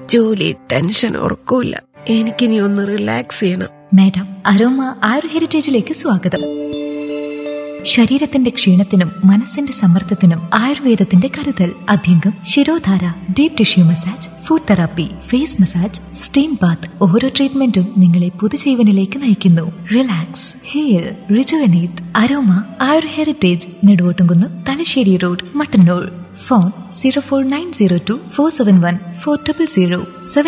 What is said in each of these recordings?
ജോലി, ടെൻഷൻ, ഉറക്കൂല. എനിക്കിനി ഒന്ന് റിലാക്സ് ചെയ്യണം. മാഡം, അരോമ ആയുർ ഹെറിറ്റേജിലേക്ക് സ്വാഗതം. ശരീരത്തിന്റെ ക്ഷീണത്തിനും മനസ്സിന്റെ സമ്മർദ്ദത്തിനും ആയുർവേദത്തിന്റെ കരുതൽ. അഭ്യംഗം, shirodhara, deep tissue massage, food therapy, face massage, steam Baat. ഓരോ ട്രീറ്റ്മെന്റും നിങ്ങളെ പുതുജീവനിലേക്ക് നയിക്കുന്നു. Relax, heal, rejuvenate. അരോമ ആയുർ heritage, Neduvottumkunnu, Thalassery road, Mattannur. Phone 04902471400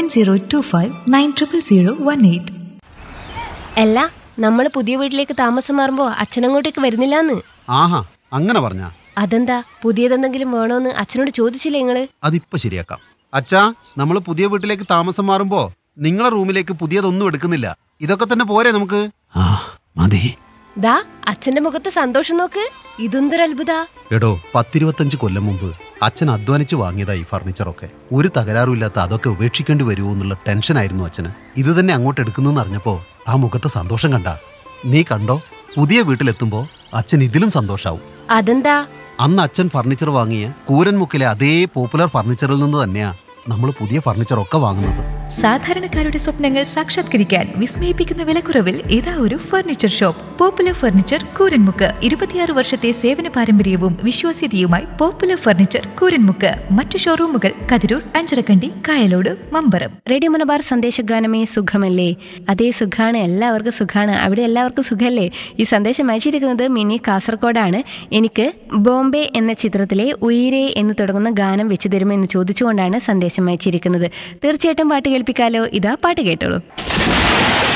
7025900018. അല്ല, നമ്മള് പുതിയ വീട്ടിലേക്ക് താമസം മാറുമ്പോ അച്ഛനങ്ങോട്ടേക്ക് വരുന്നില്ലാന്ന്. ആഹാ, അങ്ങനെ പറഞ്ഞ? അതെന്താ, പുതിയതെന്തെങ്കിലും വേണോന്ന് അച്ഛനോട് ചോദിച്ചില്ലേ നിങ്ങള്? അതിപ്പോ ശരിയാക്കാം. അച്ഛാ, നമ്മള് പുതിയ വീട്ടിലേക്ക് താമസം മാറുമ്പോ നിങ്ങളെ റൂമിലേക്ക് പുതിയതൊന്നും എടുക്കുന്നില്ല. ഇതൊക്കെ തന്നെ പോരെ നമുക്ക്? ആ മതി. ദാ അച്ഛന്റെ മുഖത്ത് സന്തോഷം നോക്ക്. ഇതെന്തൊരു അത്ഭുത. എടോ, 10-25 കൊല്ലം മുമ്പ് അച്ഛൻ അധ്വാനിച്ച് വാങ്ങിയതായി ഫർണിച്ചറൊക്കെ. ഒരു തകരാറുമില്ലാത്ത അതൊക്കെ ഉപേക്ഷിക്കേണ്ടി വരുമോ എന്നുള്ള ടെൻഷനായിരുന്നു അച്ഛന്. ഇത് തന്നെ അങ്ങോട്ട് എടുക്കുന്നു അറിഞ്ഞപ്പോ ആ മുഖത്തെ സന്തോഷം കണ്ട. നീ കണ്ടോ, പുതിയ വീട്ടിലെത്തുമ്പോ അച്ഛൻ ഇതിലും സന്തോഷാവും. അതെന്താ? അന്ന് അച്ഛൻ ഫർണിച്ചർ വാങ്ങിയ കൂരൻമുക്കിലെ അതേ പോപ്പുലർ ഫർണിച്ചറിൽ നിന്ന് തന്നെയാ നമ്മൾ പുതിയ ഫർണിച്ചറൊക്കെ വാങ്ങുന്നത്. സാധാരണക്കാരുടെ സ്വപ്നങ്ങൾ സാക്ഷാത്കരിക്കാൻ വിസ്മയിപ്പിക്കുന്ന വിലക്കുറവിൽ ഇതാ ഒരു furniture shop. Popular furniture, Kooranmukku. 26 വർഷത്തെ സേവന പാരമ്പര്യവും വിശ്വാസ്യതയുമായി പോപ്പുലർ ഫർണിച്ചർ, കൂരൻമുക്ക്. മറ്റു ഷോറൂമുകൾ കതിരൂർ, അഞ്ചരക്കണ്ടി, കായലോട്, മമ്പറം. റേഡിയോ മലബാർ സന്ദേശഗാനമേ സുഖമല്ലേ? അതേ സുഖാണ്, എല്ലാവർക്കും സുഖാണ്. അവിടെ എല്ലാവർക്കും സുഖമല്ലേ? ഈ സന്ദേശം അയച്ചിരിക്കുന്നത് മിനി കാസർഗോഡാണ്. എനിക്ക് ബോംബെ എന്ന ചിത്രത്തിലെ ഉയിരേ എന്ന് തുടങ്ങുന്ന ഗാനം വെച്ചു തരുമെന്ന് ചോദിച്ചുകൊണ്ടാണ് സന്ദേശം അയച്ചിരിക്കുന്നത്. തീർച്ചയായിട്ടും പാട്ട് കേൾപ്പിക്കാലോ. ഇതാ പാട്ട് കേട്ടോളൂ.